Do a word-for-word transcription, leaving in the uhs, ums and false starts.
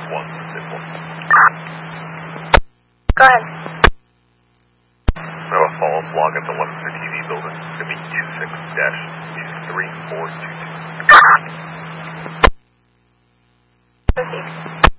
one six one. Go ahead. We have a follow-up log at the Westminster T V building. It's going to be two six dash two three four two two. Proceed.